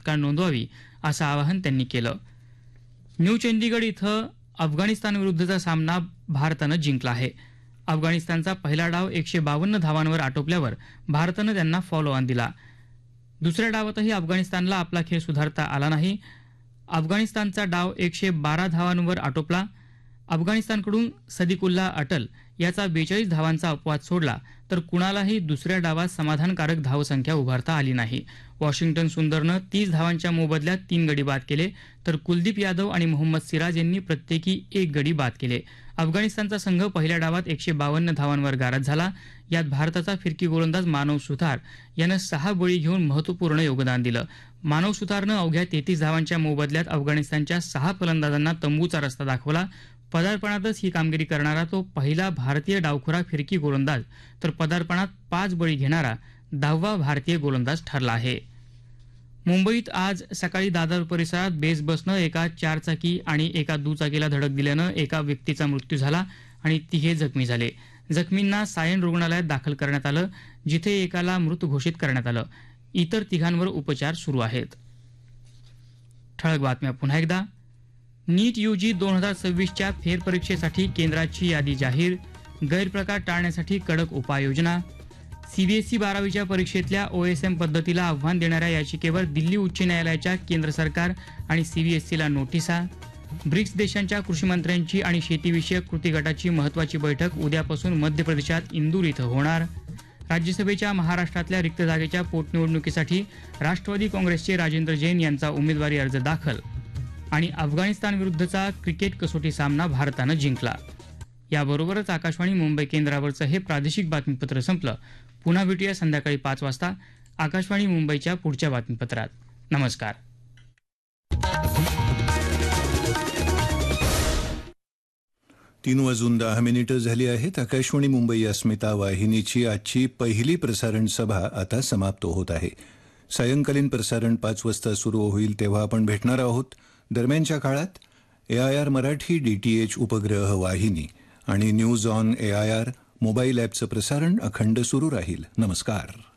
तात्काळ नोंदवावी असं आवाहन त्यांनी केलं. न्यू चंदीगड इथं अफगाणिस्तानविरुद्धचा सामना भारतानं जिंकला आहे. अफगाणिस्तानचा पहिला डाव 152 धावांवर आटोपल्यावर भारतानं त्यांना फॉलो ऑन दिला. दुसऱ्या डावातही अफगाणिस्तानला आपला खेळ सुधारता आला नाही. अफगाणिस्तानचा डाव 112 धावांवर आटोपला. अफगाणिस्तानकडून सदिकुल्ला अटल याचा 42 धावांचा अपवाद सोडला तर कुणालाही दुसऱ्या डावात समाधानकारक धावसंख्या उभारता आली नाही. वॉशिंग्टन सुंदरनं 30 धावांच्या मोबदल्यात 3 गडी बाद केले तर कुलदीप यादव आणि मोहम्मद सिराज यांनी प्रत्येकी 1 गडी बाद केले. अफगाणिस्तानचा संघ पहिल्या डावात 152 धावांवर गारद झाला. यात भारताचा फिरकी गोलंदाज मानव सुतार यानं 6 बळी घेऊन महत्त्वपूर्ण योगदान दिलं. मानव सुतारनं अवघ्या 33 धावांच्या मोबदल्यात अफगाणिस्तानच्या 6 फलंदाजांना तंबूचा रस्ता दाखवला. पदार्पणातच ही कामगिरी करणारा तो पहिला भारतीय डावखुरा फिरकी गोलंदाज तर पदार्पणात 5 बळी घेणारा 10वा भारतीय गोलंदाज ठरला आहे. मुंबईत आज सकाळी दादर परिसरात बेस बसनं एका 4 चाकी आणि एका दुचाकीला धडक दिल्यानं एका व्यक्तीचा मृत्यू झाला आणि 3 जखमी झाले. जखमींना सायन रुग्णालयात दाखल करण्यात आलं, जिथे एकाला मृत घोषित करण्यात आलं. इतर 3 उपचार सुरू आहेत. ठळक बातम्या पुन्हा एकदा. नीट यूजी 2026च्या फेरपरीक्षेसाठी केंद्राची यादी जाहीर. गैरप्रकार टाळण्यासाठी कडक उपाययोजना. सीबीएसई 12वीच्या परीक्षेतल्या ओएसएम पद्धतीला आव्हान देणाऱ्या याचिकेवर दिल्ली उच्च न्यायालयाच्या केंद्र सरकार आणि सीबीएसईला नोटिसा. ब्रिक्स देशांच्या कृषीमंत्र्यांची आणि शेतीविषयक कृती गटाची महत्त्वाची बैठक उद्यापासून मध्य प्रदेशात इंदूर इथं होणार. राज्यसभेच्या महाराष्ट्रातल्या रिक्त जागेच्या पोटनिवडणुकीसाठी राष्ट्रवादी काँग्रेसचे राजेंद्र जैन यांचा उमेदवारी अर्ज दाखल. आणि अफगाणिस्तानविरुद्धचा क्रिकेट कसोटी सामना भारतानं जिंकला. याबरोबरच आकाशवाणी मुंबई केंद्रावरचं हे प्रादेशिक बातमीपत्र संपलं. पुन्हा भेटूया संध्याकाळी 5 वाजता आकाशवाणी मुंबईच्या पुढच्या बातमीपत्रात. नमस्कार. 3:10 झाली आहेत. आकाशवाणी मुंबई अस्मिता वाहिनीची आजची पहिली प्रसारण सभा आता समाप्त होत आहे. सायंकालीन प्रसारण 5 वाजता सुरू होईल तेव्हा आपण भेटणार आहोत. दरम्यानच्या काळात AIR मराठी DTH उपग्रह वाहिनी आणि न्यूज ऑन AIR मोबाईल ॲपचं प्रसारण अखंड सुरू राहील. नमस्कार.